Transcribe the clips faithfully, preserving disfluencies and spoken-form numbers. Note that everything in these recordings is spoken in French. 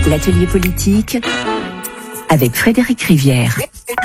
L'atelier politique avec Frédéric Rivière.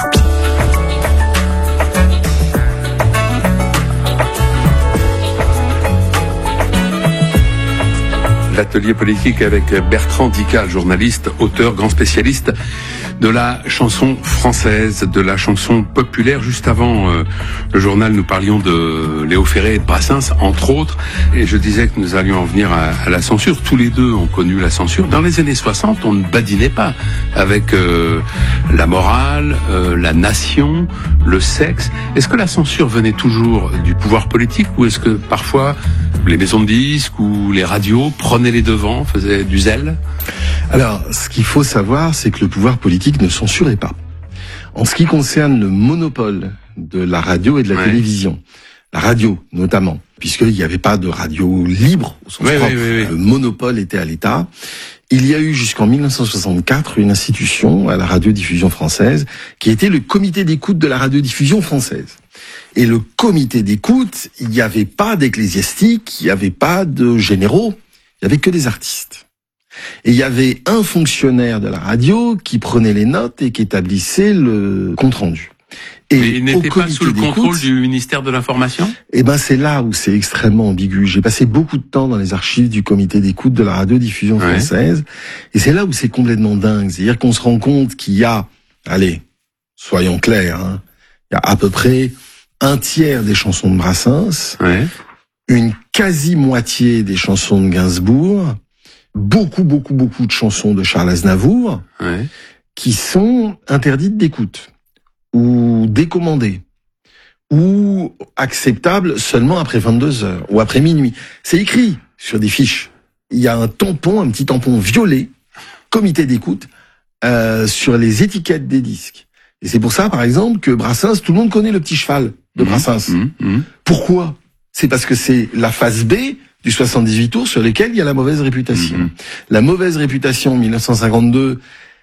L'atelier politique avec Bertrand Dical, journaliste, auteur, grand spécialiste de la chanson française, de la chanson populaire. Juste avant euh, le journal, nous parlions de Léo Ferré et de Brassens, entre autres, et je disais que nous allions en venir à, à la censure. Tous les deux ont connu la censure. Dans les années soixante, on ne badinait pas avec euh, la morale, euh, la nation, le sexe. Est-ce que la censure venait toujours du pouvoir politique, ou est-ce que parfois les maisons de disques ou les radios prenaient les devants, faisaient du zèle? Alors, ce qu'il faut savoir, c'est que le pouvoir politique ne censurait pas. En ce qui concerne le monopole de la radio et de la ouais. télévision, la radio notamment, puisqu'il n'y avait pas de radio libre au sens ouais, propre, ouais, ouais, ouais. le monopole était à l'État. Il y a eu jusqu'en mille neuf cent soixante-quatre une institution à la radiodiffusion française qui était le comité d'écoute de la radiodiffusion française. Et le comité d'écoute, il n'y avait pas d'ecclésiastiques, il n'y avait pas de généraux, il n'y avait que des artistes. Et il y avait un fonctionnaire de la radio qui prenait les notes et qui établissait le compte-rendu. Et Mais il n'était pas sous le contrôle du ministère de l'Information ? Eh ben, c'est là où c'est extrêmement ambigu. J'ai passé beaucoup de temps dans les archives du comité d'écoute de la radiodiffusion ouais. française. Et c'est là où c'est complètement dingue. C'est-à-dire qu'on se rend compte qu'il y a, allez, soyons clairs, hein, il y a à peu près un tiers des chansons de Brassens, ouais. une quasi-moitié des chansons de Gainsbourg, beaucoup, beaucoup, beaucoup de chansons de Charles Aznavour, ouais. qui sont interdites d'écoute, ou décommandées, ou acceptables seulement après vingt-deux heures, ou après minuit. C'est écrit sur des fiches. Il y a un tampon, un petit tampon violet, comité d'écoute, euh, sur les étiquettes des disques. Et c'est pour ça, par exemple, que Brassens, tout le monde connaît le petit cheval de Brassens. Mmh, mmh. Pourquoi ? C'est parce que c'est la phase B du soixante-dix-huit tours sur lesquels il y a la mauvaise réputation. Mmh. La mauvaise réputation mille neuf cent cinquante-deux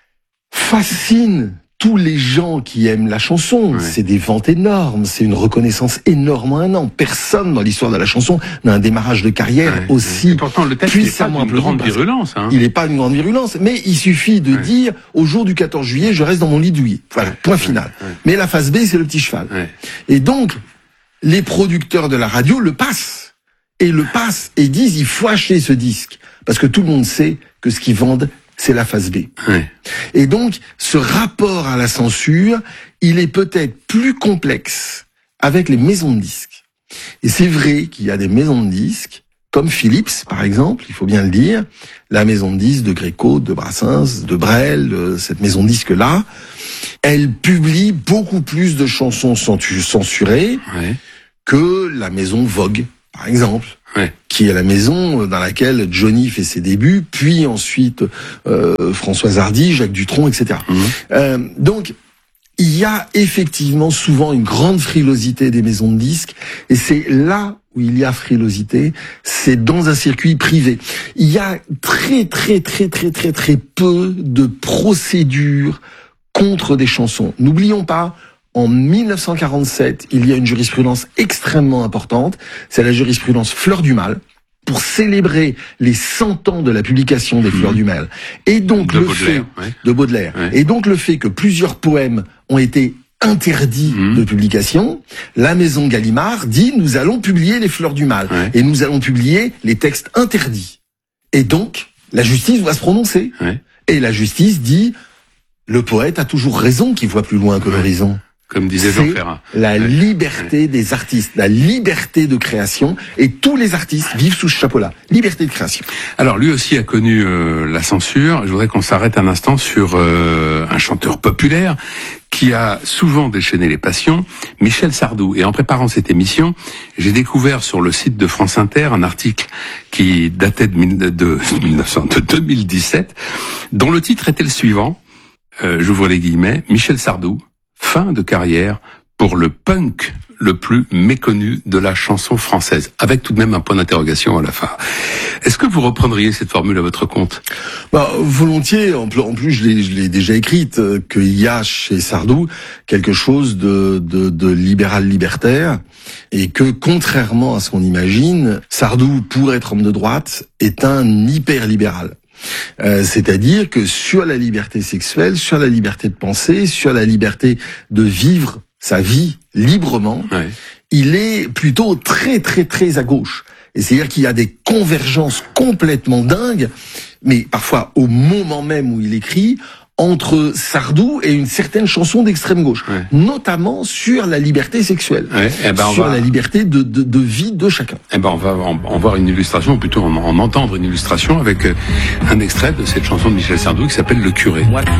fascine tous les gens qui aiment la chanson. Ouais. C'est des ventes énormes, c'est une reconnaissance énorme en un an. Personne dans l'histoire de la chanson n'a un démarrage de carrière ouais. aussi et pourtant, le texte puissamment n'est pas d'une grande virulence. Hein. Il n'est pas d'une grande virulence, mais il suffit de ouais. dire au jour du quatorze juillet, je reste dans mon lit douillet. Voilà, ouais. point final. Ouais. Mais la phase B, c'est le petit cheval. Ouais. Et donc, les producteurs de la radio le passent. Et le passent et disent, il faut acheter ce disque. Parce que tout le monde sait que ce qu'ils vendent, c'est la phase B. Ouais. Et donc, ce rapport à la censure, il est peut-être plus complexe avec les maisons de disques. Et c'est vrai qu'il y a des maisons de disques, comme Philips, par exemple, il faut bien le dire, la maison de disques de Gréco, de Brassens, de Brel, de cette maison de disques-là, elle publie beaucoup plus de chansons censurées ouais. que la maison Vogue, par exemple. Ouais. Qui est la maison dans laquelle Johnny fait ses débuts, puis ensuite euh, Françoise Hardy, Jacques Dutronc, et cetera. Mmh. Euh, donc, il y a effectivement souvent une grande frilosité des maisons de disques, et c'est là où il y a frilosité, c'est dans un circuit privé. Il y a très très très très très très peu de procédures contre des chansons. N'oublions pas, en mille neuf cent quarante-sept, il y a une jurisprudence extrêmement importante, c'est la jurisprudence Fleurs du Mal, pour célébrer les cent ans de la publication des mmh. Fleurs du Mal. Et donc de le Baudelaire, fait ouais. de Baudelaire. Ouais. Et donc le fait que plusieurs poèmes ont été interdits mmh. de publication, la maison Gallimard dit nous allons publier les Fleurs du Mal ouais. et nous allons publier les textes interdits. Et donc la justice va se prononcer. Ouais. Et la justice dit le poète a toujours raison qui voit plus loin que ouais. l'horizon. Comme disait Jean Ferrat. La ouais. liberté ouais. des artistes, la liberté de création, et tous les artistes vivent sous ce chapeau-là. Liberté de création. Alors, lui aussi a connu euh, la censure. Je voudrais qu'on s'arrête un instant sur euh, un chanteur populaire qui a souvent déchaîné les passions, Michel Sardou. Et en préparant cette émission, j'ai découvert sur le site de France Inter un article qui datait de, de, de, de deux mille dix-sept, dont le titre était le suivant, euh, j'ouvre les guillemets, Michel Sardou, fin de carrière pour le punk le plus méconnu de la chanson française, avec tout de même un point d'interrogation à la fin. Est-ce que vous reprendriez cette formule à votre compte ? Bah, volontiers. En plus, je l'ai, je l'ai déjà écrite, euh, qu'il y a chez Sardou quelque chose de, de, de libéral libertaire, et que, contrairement à ce qu'on imagine, Sardou, pour être homme de droite, est un hyper libéral. Euh, c'est-à-dire que sur la liberté sexuelle, sur la liberté de penser, sur la liberté de vivre sa vie librement, ouais. il est plutôt très très très à gauche. Et c'est-à-dire qu'il y a des convergences complètement dingues, mais parfois au moment même où il écrit, entre Sardou et une certaine chanson d'extrême gauche, ouais. notamment sur la liberté sexuelle, ouais. eh ben sur va... la liberté de, de, de vie de chacun. Eh ben on va en, en voir une illustration, ou plutôt en, en entendre une illustration avec un extrait de cette chanson de Michel Sardou qui s'appelle Le Curé. Moi,